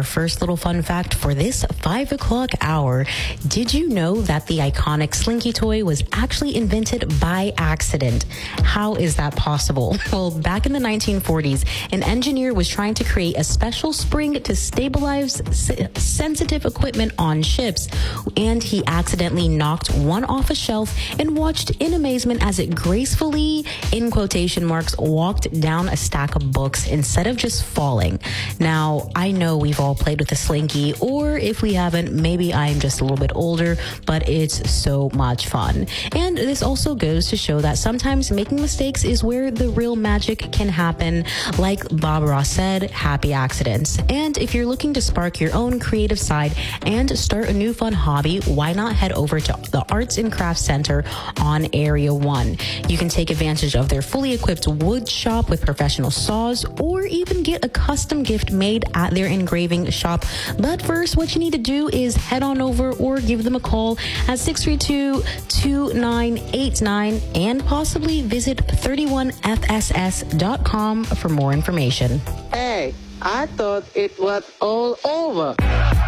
first little fun fact for this 5 o'clock hour. Did you know that the iconic Slinky toy was actually invented by accident? How is that possible? Well, back in the 1940s, an engineer was trying to create a special spring to stabilize sensitive equipment on ships, and he accidentally knocked one off a shelf and watched in amazement as it gracefully, in quotation marks, walked down a stack of books instead of just falling. Now, I know we've all played with a Slinky, or if we haven't, maybe I'm just a little bit older, but it's so much fun. And this also goes to show that sometimes making mistakes is where the real magic can happen. Like Bob Ross said, happy accidents. And if you're looking to spark your own creative side and start a new fun hobby, why not head over to the Arts and Crafts Center on Area 1. You can take advantage of their fully equipped wood shop with professional saws, or even get a custom gift made at their engraving shop. But first, what you need to do is head on over or give them a call at 632-2989 and possibly visit 31fss.com for more information. Hey, I thought it was all over.